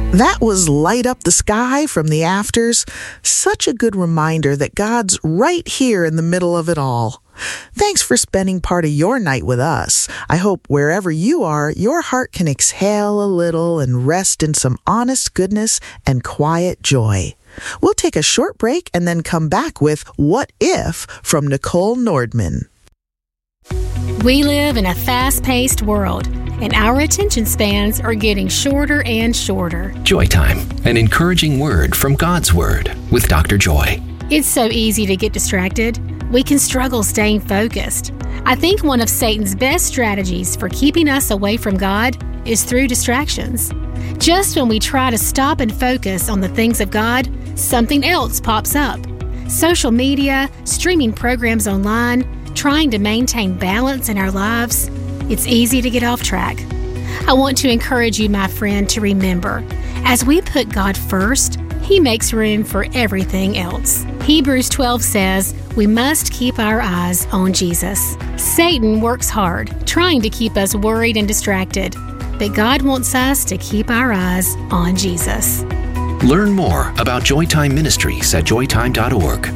That was Light Up the Sky from the Afters. Such a good reminder that God's right here in the middle of it all. Thanks for spending part of your night with us. I hope wherever you are, your heart can exhale a little and rest in some honest goodness and quiet joy. We'll take a short break and then come back with What If from Nicole Nordman. We live in a fast-paced world, and our attention spans are getting shorter and shorter. Joy Time, an encouraging word from God's Word with Dr. Joy. It's so easy to get distracted. We can struggle staying focused. I think one of Satan's best strategies for keeping us away from God is through distractions. Just when we try to stop and focus on the things of God, something else pops up. Social media, streaming programs online, trying to maintain balance in our lives, it's easy to get off track. I want to encourage you, my friend, to remember, as we put God first, He makes room for everything else. Hebrews 12 says, we must keep our eyes on Jesus. Satan works hard, trying to keep us worried and distracted, but God wants us to keep our eyes on Jesus. Learn more about Joytime Ministries at joytime.org.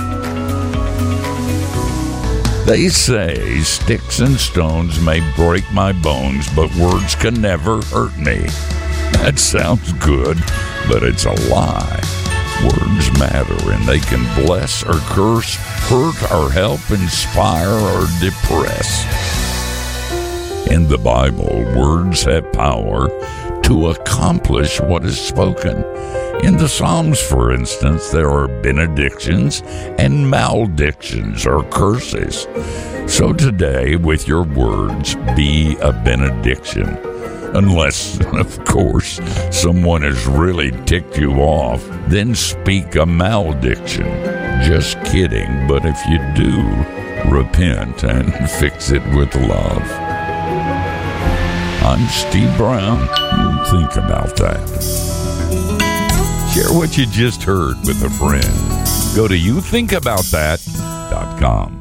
They say sticks and stones may break my bones, but words can never hurt me. That sounds good, but it's a lie. Words matter, and they can bless or curse, hurt or help, inspire or depress. In the Bible, words have power to accomplish what is spoken. In the Psalms, for instance, there are benedictions and maledictions or curses. So today, with your words, be a benediction. Unless, of course, someone has really ticked you off, then speak a malediction. Just kidding, but if you do, repent and fix it with love. I'm Steve Brown. Think about that. Share what you just heard with a friend. Go to youthinkaboutthat.com.